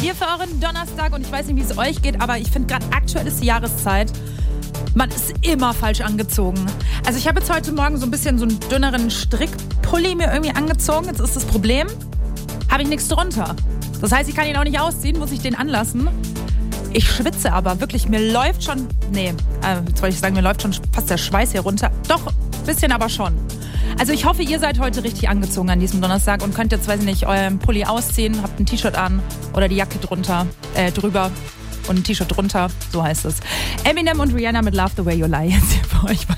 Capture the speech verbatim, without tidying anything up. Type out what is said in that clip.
hier für euren Donnerstag und ich weiß nicht, wie es euch geht, aber ich finde gerade aktuell ist die Jahreszeit. Man ist immer falsch angezogen. Also ich habe jetzt heute Morgen so ein bisschen so einen dünneren Strickpulli mir irgendwie angezogen. Jetzt ist das Problem, habe ich nichts drunter. Das heißt, ich kann ihn auch nicht ausziehen, muss ich den anlassen. Ich schwitze aber wirklich, mir läuft schon, nee, äh, jetzt wollte ich sagen, mir läuft schon fast der Schweiß hier runter. Doch, ein bisschen aber schon. Also ich hoffe, ihr seid heute richtig angezogen an diesem Donnerstag und könnt jetzt, weiß ich nicht, euren Pulli ausziehen, habt ein T-Shirt an oder die Jacke drunter, äh, drüber und ein T-Shirt drunter, so heißt es. Eminem und Rihanna mit Love the Way You Lie jetzt hier für euch bei